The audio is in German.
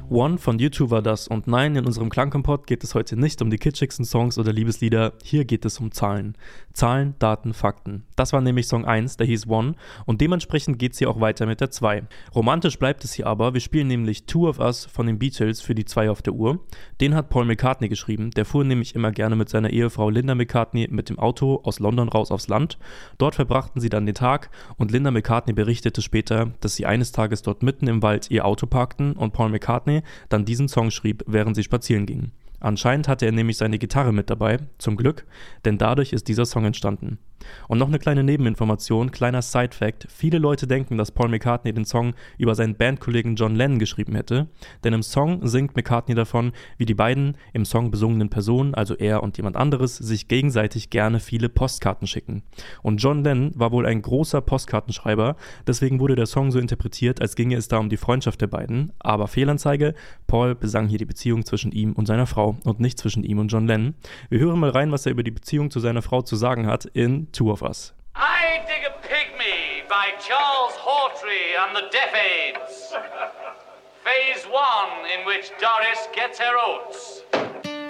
One von U2 war das und nein, in unserem Klangkompott geht es heute nicht um die kitschigsten Songs oder Liebeslieder, hier geht es um Zahlen. Zahlen, Daten, Fakten. Das war nämlich Song 1, der hieß One und dementsprechend geht es hier auch weiter mit der 2. Romantisch bleibt es hier aber, wir spielen nämlich Two of Us von den Beatles für die 2 auf der Uhr. Den hat Paul McCartney geschrieben, der fuhr nämlich immer gerne mit seiner Ehefrau Linda McCartney mit dem Auto aus London raus aufs Land. Dort verbrachten sie dann den Tag und Linda McCartney berichtete später, dass sie eines Tages dort mitten im Wald ihr Auto parkten und Paul McCartney dann diesen Song schrieb, während sie spazieren gingen. Anscheinend hatte er nämlich seine Gitarre mit dabei, zum Glück, denn dadurch ist dieser Song entstanden. Und noch eine kleine Nebeninformation, kleiner Side-Fact: Viele Leute denken, dass Paul McCartney den Song über seinen Bandkollegen John Lennon geschrieben hätte, denn im Song singt McCartney davon, wie die beiden im Song besungenen Personen, also er und jemand anderes, sich gegenseitig gerne viele Postkarten schicken. Und John Lennon war wohl ein großer Postkartenschreiber, deswegen wurde der Song so interpretiert, als ginge es da um die Freundschaft der beiden, aber Fehlanzeige, Paul besang hier die Beziehung zwischen ihm und seiner Frau und nicht zwischen ihm und John Lennon. Wir hören mal rein, was er über die Beziehung zu seiner Frau zu sagen hat in Two of Us. I Dig a Pygmy by Charles Hawtrey and the Deaf Aids. Phase 1, in which Doris gets her oats.